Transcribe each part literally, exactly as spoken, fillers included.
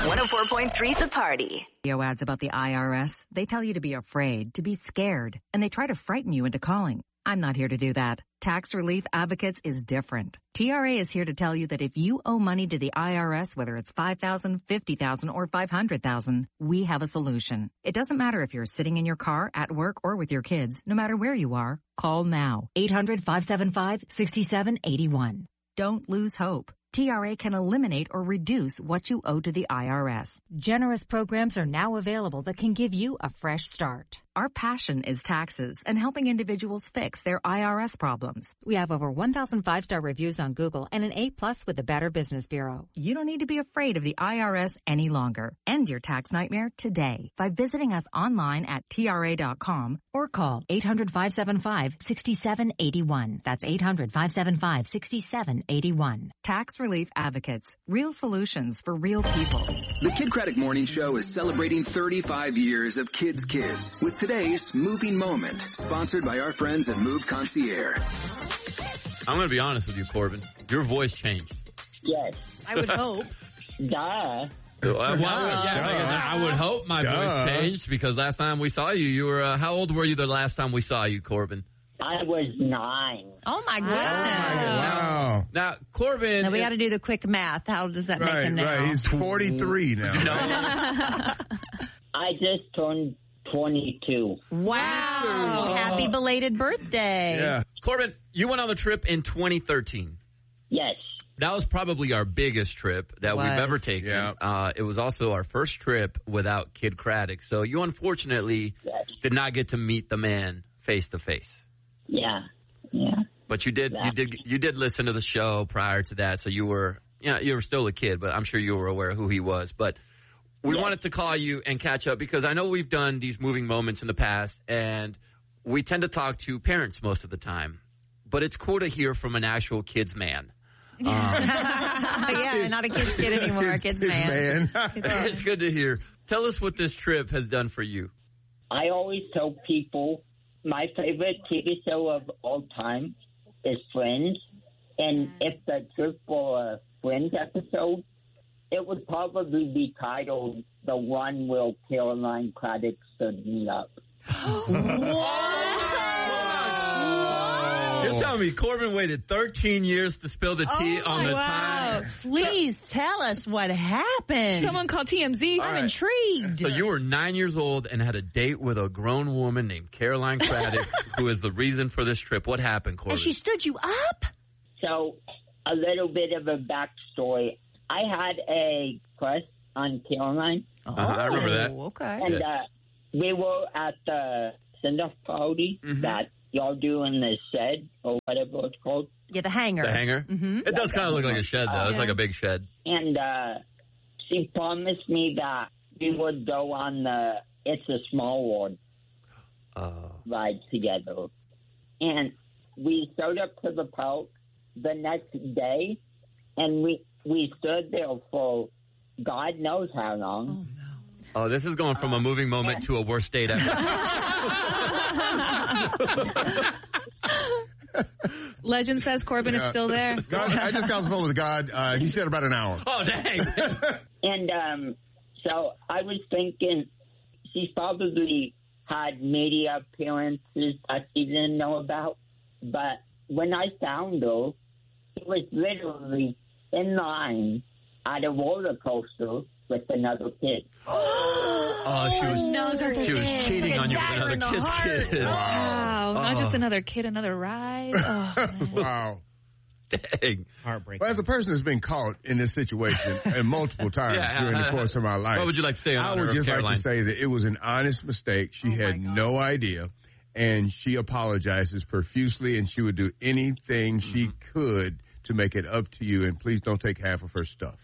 one oh four point three The Party. Video ads about the I R S. They tell you to be afraid, to be scared, and they try to frighten you into calling. I'm not here to do that. Tax Relief Advocates is different. T R A is here to tell you that if you owe money to the I R S, whether it's five thousand dollars, fifty thousand dollars, or five hundred thousand dollars, we have a solution. It doesn't matter if you're sitting in your car, at work, or with your kids. No matter where you are, call now. eight hundred, five seven five, six seven eight one. Don't lose hope. T R A can eliminate or reduce what you owe to the I R S. Generous programs are now available that can give you a fresh start. Our passion is taxes and helping individuals fix their I R S problems. We have over one thousand five-star reviews on Google and an A plus with the Better Business Bureau. You don't need to be afraid of the I R S any longer. End your tax nightmare today by visiting us online at T R A dot com or call eight hundred, five seven five, six seven eight one. That's eight hundred, five seven five, six seven eight one. Tax Relief Advocates. Real solutions for real people. The Kid Craddock Morning Show is celebrating thirty-five years of Kids Kids with today's Moving Moment, sponsored by our friends at Move Concierge. I'm going to be honest with you, Corbin. Your voice changed. Yes. I would hope. Duh. Uh, well, yeah, I would hope my Duh. voice changed because last time we saw you, you were, uh, how old were you the last time we saw you, Corbin? I was nine. Oh, my goodness. Wow. Now, Corbin. Now, we got to do the quick math. How does that make Right, him now? right. He's forty-three now. No. I just turned twenty-two. Wow. Happy belated birthday. Yeah. Corbin, you went on the trip in twenty thirteen. Yes. That was probably our biggest trip that Was. we've ever taken. Yeah. Uh, it was also our first trip without Kid Craddock. So you unfortunately Yes. did not get to meet the man face to face. Yeah. Yeah. But you did, you did, you did listen to the show prior to that. So you were, you know, you were still a kid, but I'm sure you were aware of who he was. But we Yes. wanted to call you and catch up because I know we've done these moving moments in the past and we tend to talk to parents most of the time, but it's cool to hear from an actual kid's man. Um, Yeah, not a kid's kid anymore, a Kids- kid's kids man. man. it's good to hear. Tell us what this trip has done for you. I always tell people my favorite T V show of all time is Friends. And if the trip were a Friends episode, it would probably be titled The One Where Caroline Craddock Stood Me Up. You're telling me Corbin waited thirteen years to spill the tea Oh, on the wow. time? Please tell us what happened. Someone called T M Z. I'm right. intrigued. So you were nine years old and had a date with a grown woman named Caroline Craddock, who is the reason for this trip. What happened, Corbin? And she stood you up? So, a little bit of a backstory. I had a crush on Caroline, Uh-huh, I remember that. Oh, okay. and uh, we were at the send-off party that y'all do in the shed, or whatever it's called. Yeah, the hanger. The hangar? Mm-hmm. It does kind of look like a shed, though. It's Yeah. like a big shed. And uh, she promised me that we would go on the It's a Small World Uh, ride together. And we showed up to the park the next day, and we we stood there for God knows how long. oh, this is going from a moving moment to a worst date ever. Legend says Corbin is Yeah. still there. God, I just got on the phone with God. Uh, he said about an hour. Oh, dang. And um, so I was thinking she's probably had media appearances that she didn't know about. But when I found her, she was literally in line at a roller coaster with another kid. Oh, she was, Another she was kid. cheating Like a on you with dagger another in the kid's heart. kid. Wow. Not Oh. just another kid, another ride. Oh, man. Wow. Dang. Heartbreaking. Well, as a person that's been caught in this situation and multiple times Yeah, during the uh, course of my life, What would you like to say on I honor would of just Caroline? like to say that it was an honest mistake. She had no idea, and she apologizes profusely, and she would do anything she could to make it up to you. And please don't take half of her stuff.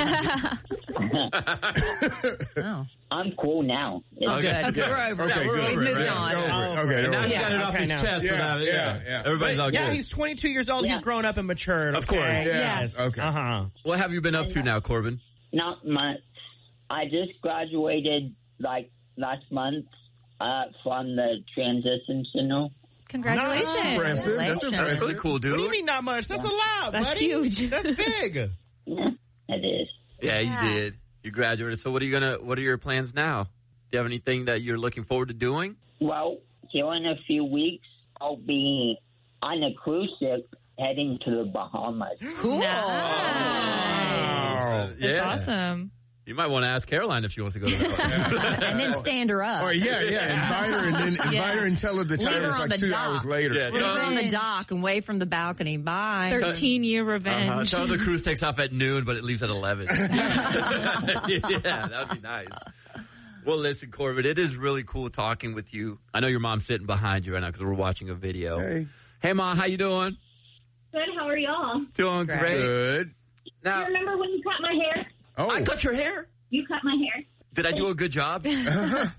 Oh. I'm cool now. Oh, Okay. good. Good. We're over Okay, it. good. We moved Right. on. Over it. Oh, Okay, And now over he it. got it off okay, his now. chest. Yeah, without it. yeah, yeah. Everybody's all Yeah, good. he's twenty-two years old. Yeah. He's grown up and matured. Of course. Okay. Yeah. Yes. Okay. Uh-huh. What have you been up to now, Corbin? Not much. I just graduated like last month uh, from the transition center. Congratulations. Impressive. That's Congratulations. That's impressive. really cool, dude. What do you mean not much? That's a lot, That's buddy. huge. That's big. Yeah, it is. Yeah, Yeah. you did. You graduated. So what are you gonna? What are your plans now? Do you have anything that you're looking forward to doing? Well, here in a few weeks, I'll be on a cruise ship heading to the Bahamas. Cool. Nice. That's awesome. You might want to ask Caroline if she wants to go to the Bahamas. And then stand her up. Oh, yeah, yeah. Invite her and then invite Yeah. her and tell her the Leave time her is on like the two dock. hours later. Yeah, Leave her on the Revenge. dock and wave from the balcony. Bye. thirteen year Uh-huh. revenge. Tell her the cruise takes off at noon, but it leaves at eleven. Yeah, that would be nice. Well, listen, Corbin, it is really cool talking with you. I know your mom's sitting behind you right now because we're watching a video. Hey. Hey, Mom, how you doing? Good. How are y'all? Doing Great. great. Good. Now, You remember when you cut my hair? Oh. I cut your hair. You cut my hair. Did I do a good job? Yeah, Uh, I,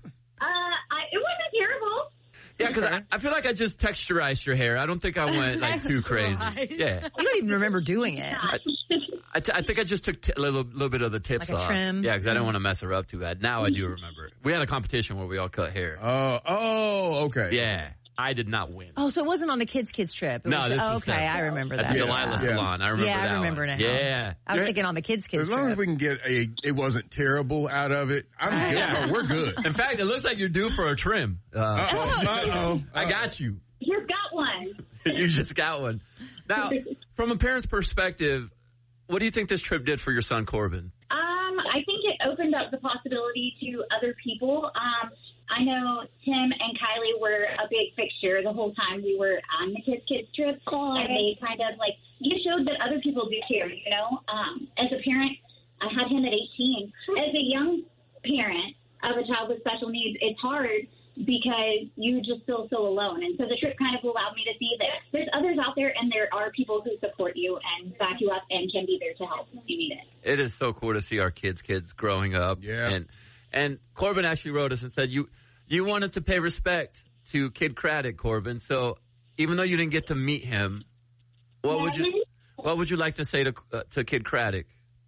it wasn't terrible. because I, I feel like I just texturized your hair. I don't think I went like too crazy. Yeah, You don't even remember doing it. I, t- I think I just took t- a little, little bit of the tips Like a off. trim? Yeah, because I didn't want to mess her up too bad. Now I do remember. We had a competition where we all cut hair. Oh, oh, okay. Yeah, I did not win. Oh, so it wasn't on the kids' kids trip. It No, was, this oh, was okay. separate. I remember At that. the Yeah. Delilah Yeah. Salon. I remember Yeah, I that remember one. now. Yeah. I was You're- thinking on the kids' kids As long trip. as we can get a, it wasn't terrible out of it, I'm good. Yeah. Oh, we're good. In fact, it looks like you're due for a trim. Uh, Uh-oh. Uh-oh. I got you. You've got one. You just got one. Now, from a parent's perspective, what do you think this trip did for your son, Corbin? Um, I think it opened up the possibility to other people. Um, I know Tim and Kylie were a big fixture the whole time we were on the Kids Kids trip. And they kind of like, you showed that other people do care, you know? Um, as a parent, I had him at eighteen. As a young parent of a child with special needs, it's hard because you just feel so alone. And so the trip kind of allowed me to see that there's others out there and there are people who support you and back you up and can be there to help if you need it. It is so cool to see our kids' kids growing up. Yeah. And and Corbin actually wrote us and said you you wanted to pay respect to Kid Craddock, Corbin. So even though you didn't get to meet him, what would you what would you like to say to uh, to Kid Craddock?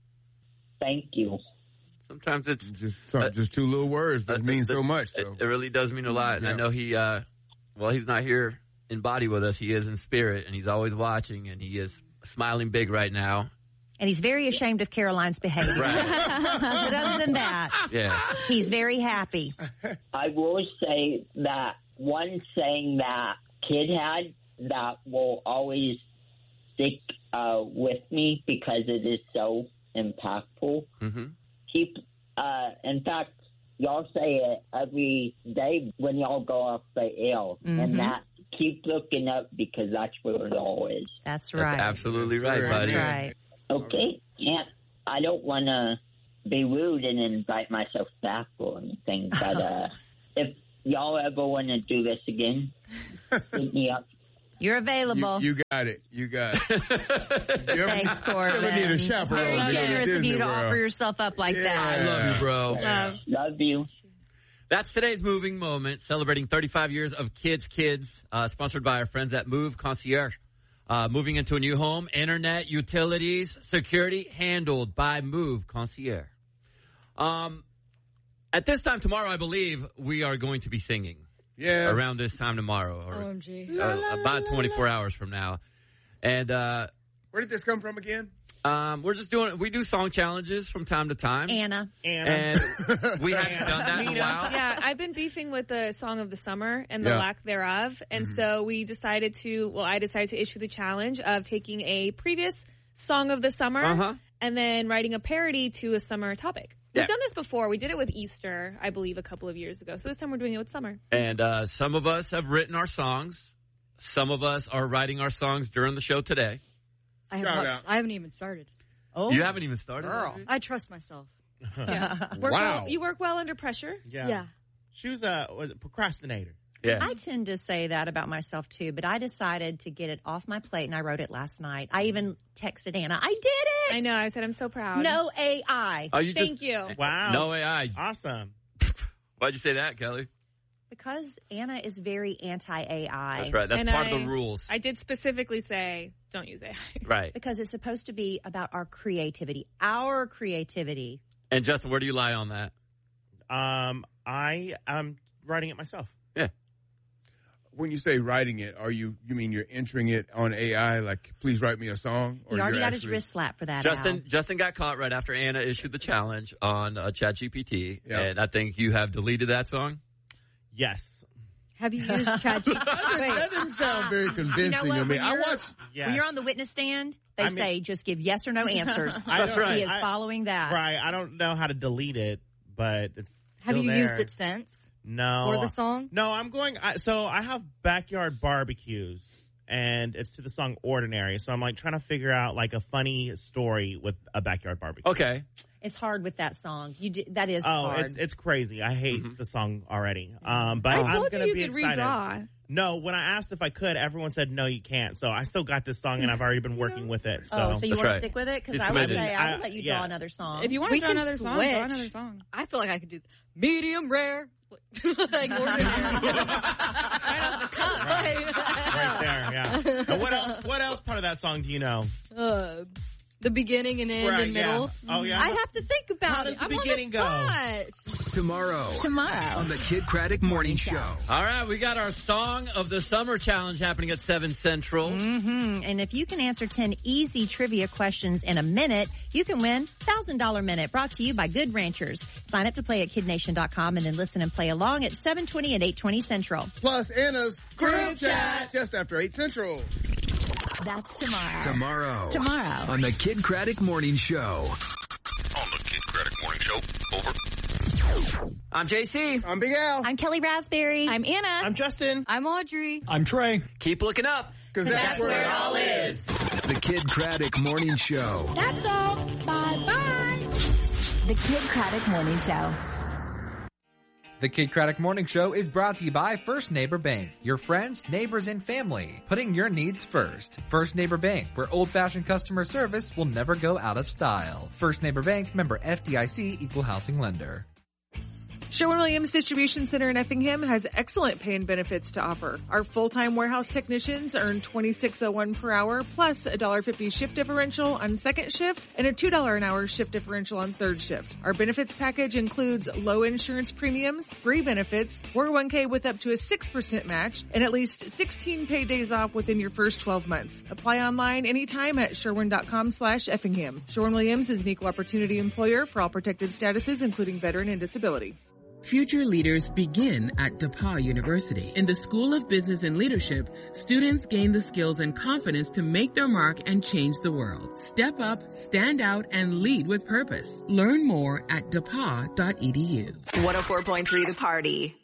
Thank you. Sometimes it's Just some, Uh, just two little words that uh, mean uh, so much. It, So. it really does mean a lot. And I Yeah. know he, uh, well, he's not here in body with us. He is in spirit, and he's always watching, and he is smiling big right now. And he's very ashamed of Caroline's behavior. Right. But other than that, Yeah. he's very happy. I will say that one saying that kid had that will always stick uh, with me because it is so impactful. Mm-hmm. Keep, uh, in fact, y'all say it every day when y'all go off the air, Mhm. and that keep looking up because that's where it all is. That's That's right. absolutely That's right, right. That's buddy. right. Okay, yeah, I don't want to be rude and invite myself back or anything, but uh, if y'all ever want to do this again, hit me up. You're You, available. you got it. You got it. You ever, Thanks, Corbin. you ever need a chaperone Very to go to generous of Disney you to World? offer yourself up like Yeah. that. I love you, bro. Love. Love you. That's today's moving moment, celebrating thirty-five years of Kids Kids, uh, sponsored by our friends at Move Concierge. Uh, moving into a new home, internet, utilities, security handled by Move Concierge. Um, at this time tomorrow, I believe we are going to be singing Yes. around this time tomorrow, or O M G. uh, about twenty-four hours from now. And uh, Where did this come from again? um, we're just doing, we do song challenges from time to time. Anna. And we haven't done that in a while. Yeah, I've been beefing with the song of the summer and the Yeah. lack thereof. And so we decided to, well, I decided to issue the challenge of taking a previous song of the summer Uh-huh. and then writing a parody to a summer topic. We've Yeah. done this before. We did it with Easter, I believe, a couple of years ago. So this time we're doing it with summer. And uh, some of us have written our songs. Some of us are writing our songs during the show today. I, have Shout not, out. I haven't even started. Oh, You haven't even started. girl. have you? I trust myself. Yeah. Work Wow. well, you work well under pressure. Yeah. Yeah. She was a, was a procrastinator. Yeah. I tend to say that about myself too, but I decided to get it off my plate and I wrote it last night. I even texted Anna. I did it. I know. I said I'm so proud. No A I. Oh, you Thank just, you. Wow. No A I. Awesome. Why'd you say that, Kelly? Because Anna is very anti-A I. That's right. That's And part I- of the rules. I did specifically say, don't use A I. Right. Because it's supposed to be about our creativity. Our creativity. And Justin, where do you lie on that? Um, I am writing it myself. Yeah. when you say writing it, are you you mean you're entering it on A I? Like, please write me a song. He already you're got actually... his wrist slapped for that. Justin Al. Justin got caught right after Anna issued the challenge on uh, ChatGPT, Yeah. and I think you have deleted that song. Yes. Have you used ChatGPT? That doesn't sound very convincing You know what? to me. When I you're- watched. Yes. When you're on the witness stand, they I mean- say just give yes or no answers. I That's don't- right. He is I- following that. Right. I don't know how to delete it, but it's Have still you there. used it since? No. For the song? No, I'm going. I, so I have backyard barbecues, and it's to the song "Ordinary." So I'm like trying to figure out like a funny story with a backyard barbecue. Okay. It's hard with that song. You do, that is Oh, hard. it's it's crazy. I hate Mm-hmm. the song already. Um, but I I'm told gonna you be you could excited. redraw. No, when I asked if I could, everyone said no, you can't. So I still got this song, and I've already been working with it. So, oh, so you That's want right. to stick with it? Because He's I would committed. say I I- would let you yeah. draw another song. If you want We to draw can another song, switch. draw another song. I feel like I could do medium rare. Like ordinary. right there, yeah. And what else? What else part of that song do you know? uh, the beginning and end Right, and yeah. middle. Oh, yeah? I have to think about How does it. the I'm beginning on go? the spot. Tomorrow. Tomorrow. On the Kid Craddock Morning Show. All right, we got our Song of the Summer Challenge happening at seven Central. Mm-hmm. And if you can answer ten easy trivia questions in a minute, you can win one thousand dollars Minute, brought to you by Good Ranchers. Sign up to play at kid nation dot com and then listen and play along at seven twenty and eight twenty Central. Plus Anna's group chat just after eight Central. That's tomorrow. Tomorrow. Tomorrow. On the Kid Craddock Morning Show. On the Kid Craddock Morning Show. Over. I'm J C. I'm Big Al. I'm Kelly Raspberry. I'm Anna. I'm Justin. I'm Audrey. I'm Trey. Keep looking up. Because that's, where it all is. The Kid Craddock Morning Show. That's all. Bye-bye. The Kid Craddock Morning Show. The Kid Craddock Morning Show is brought to you by First Neighbor Bank, your friends, neighbors, and family, putting your needs first. First Neighbor Bank, where old-fashioned customer service will never go out of style. First Neighbor Bank, member F D I C, equal housing lender. Sherwin-Williams Distribution Center in Effingham has excellent pay and benefits to offer. Our full-time warehouse technicians earn twenty-six oh one per hour, plus a one dollar fifty shift differential on second shift and a two dollars an hour shift differential on third shift. Our benefits package includes low insurance premiums, free benefits, four oh one k with up to a six percent match, and at least sixteen paid days off within your first twelve months. Apply online anytime at sherwin.com slash Effingham. Sherwin-Williams is an equal opportunity employer for all protected statuses, including veteran and disability. Future leaders begin at DePauw University. In the School of Business and Leadership, students gain the skills and confidence to make their mark and change the world. Step up, stand out, and lead with purpose. Learn more at depaw dot e d u. one oh four point three The Party.